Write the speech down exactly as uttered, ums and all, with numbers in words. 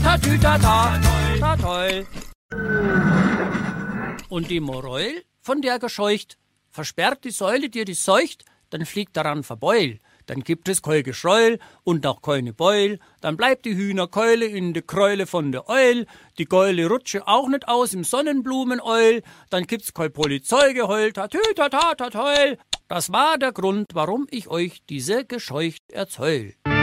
tatütata, tatoi. Und die Moräul von der Gescheucht, versperrt die Säule dir die Seucht, dann fliegt daran Verbeul. Dann gibt es kein Geschreul und auch keine Beul. Dann bleibt die Hühnerkeule in de Kräule von der Eul. Die Geule rutsche auch nicht aus im Sonnenblumeneul. Dann gibt's kein Polizeigeheul. Tatütatatatatateul. Das war der Grund, warum ich euch diese Gescheucht erzähl.